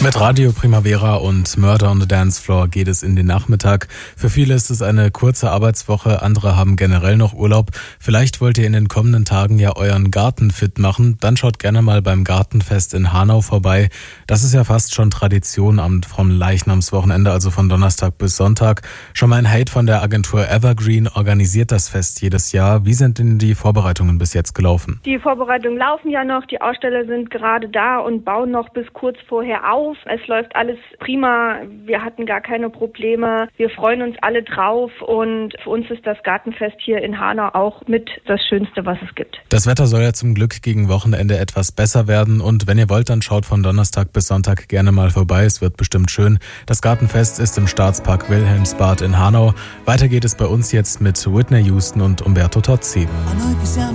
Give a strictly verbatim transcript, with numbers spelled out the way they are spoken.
Mit Radio Primavera und Murder on the Dance Floor geht es in den Nachmittag. Für viele ist es eine kurze Arbeitswoche, andere haben generell noch Urlaub. Vielleicht wollt ihr in den kommenden Tagen ja euren Garten fit machen. Dann schaut gerne mal beim Gartenfest in Hanau vorbei. Das ist ja fast schon Tradition am vom Leichnamswochenende, also von Donnerstag bis Sonntag. Schon mal ein Hate von der Agentur Evergreen organisiert das Fest jedes Jahr. Wie sind denn die Vorbereitungen bis jetzt gelaufen? Die Vorbereitungen laufen ja noch. Die Aussteller sind gerade da und bauen noch bis kurz vorher auf. Es läuft alles prima. Wir hatten gar keine Probleme. Wir freuen uns alle drauf und für uns ist das Gartenfest hier in Hanau auch mit das Schönste, was es gibt. Das Wetter soll ja zum Glück gegen Wochenende etwas besser werden und wenn ihr wollt, dann schaut von Donnerstag bis Sonntag gerne mal vorbei. Es wird bestimmt schön. Das Gartenfest ist im Staatspark Wilhelmsbad in Hanau. Weiter geht es bei uns jetzt mit Whitney Houston und Umberto Tozzi.